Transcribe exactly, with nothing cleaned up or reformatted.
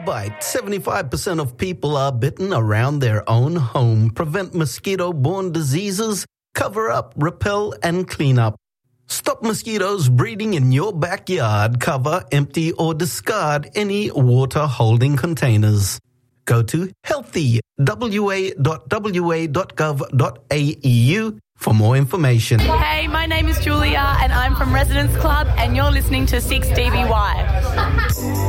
bite. seventy-five percent of people are bitten around their own home. Prevent mosquito-borne diseases. Cover up, repel, and clean up. Stop mosquitoes breeding in your backyard. Cover, empty, or discard any water-holding containers. Go to healthy w a dot w a dot gov dot a e u for more information. Hey, my name is Julia and I'm from Residence Club and you're listening to six D B Y.